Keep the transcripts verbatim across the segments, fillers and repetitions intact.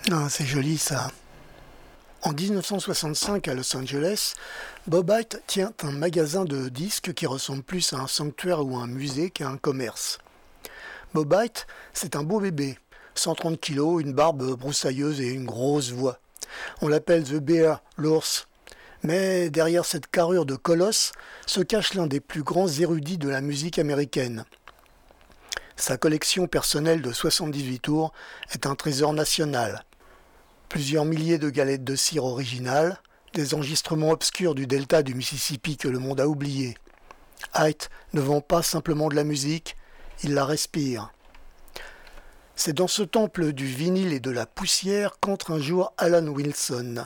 Ah, c'est joli ça. En dix-neuf cent soixante-cinq à Los Angeles, Bob Hite tient un magasin de disques qui ressemble plus à un sanctuaire ou à un musée qu'à un commerce. Bob Hite, c'est un beau bébé, cent trente kilos, une barbe broussailleuse et une grosse voix. On l'appelle The Bear, l'ours. Mais derrière cette carrure de colosse se cache l'un des plus grands érudits de la musique américaine. Sa collection personnelle de soixante-dix-huit tours est un trésor national. Plusieurs milliers de galettes de cire originales, des enregistrements obscurs du delta du Mississippi que le monde a oublié. Hite ne vend pas simplement de la musique, il la respire. C'est dans ce temple du vinyle et de la poussière qu'entre un jour Alan Wilson.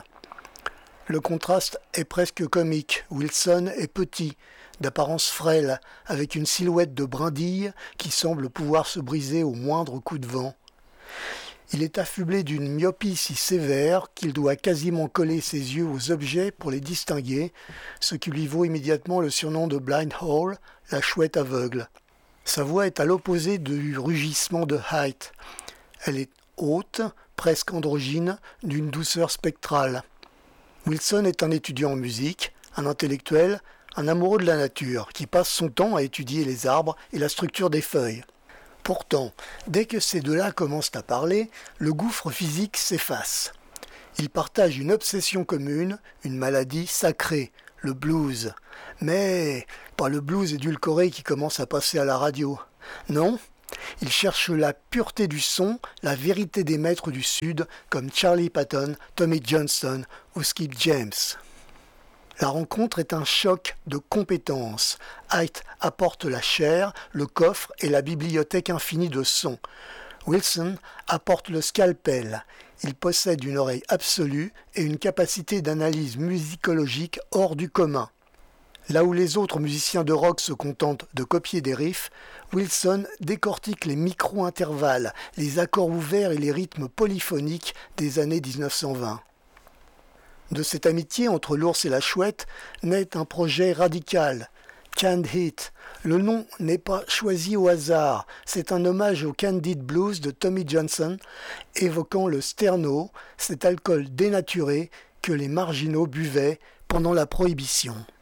Le contraste est presque comique. Wilson est petit, d'apparence frêle, avec une silhouette de brindille qui semble pouvoir se briser au moindre coup de vent. Il est affublé d'une myopie si sévère qu'il doit quasiment coller ses yeux aux objets pour les distinguer, ce qui lui vaut immédiatement le surnom de Blind Hole, la chouette aveugle. Sa voix est à l'opposé du rugissement de Hite. Elle est haute, presque androgyne, d'une douceur spectrale. Wilson est un étudiant en musique, un intellectuel, un amoureux de la nature, qui passe son temps à étudier les arbres et la structure des feuilles. Pourtant, dès que ces deux-là commencent à parler, le gouffre physique s'efface. Ils partagent une obsession commune, une maladie sacrée, le blues. Mais pas le blues édulcoré qui commence à passer à la radio. Non, ils cherchent la pureté du son, la vérité des maîtres du Sud, comme Charlie Patton, Tommy Johnston ou Skip James. La rencontre est un choc de compétences. Hite apporte la chair, le coffre et la bibliothèque infinie de sons. Wilson apporte le scalpel. Il possède une oreille absolue et une capacité d'analyse musicologique hors du commun. Là où les autres musiciens de rock se contentent de copier des riffs, Wilson décortique les micro-intervalles, les accords ouverts et les rythmes polyphoniques des années dix-neuf cent vingt. De cette amitié entre l'ours et la chouette naît un projet radical, Canned Heat. Le nom n'est pas choisi au hasard, c'est un hommage au Candid Blues de Tommy Johnson, évoquant le sterno, cet alcool dénaturé que les marginaux buvaient pendant la Prohibition.